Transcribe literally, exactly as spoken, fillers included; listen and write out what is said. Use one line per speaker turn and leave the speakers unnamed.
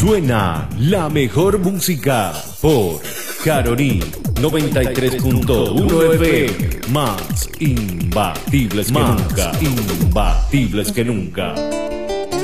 Suena la mejor música por Caroní noventa y tres punto uno F M. Más imbatibles que nunca. Imbatibles que nunca.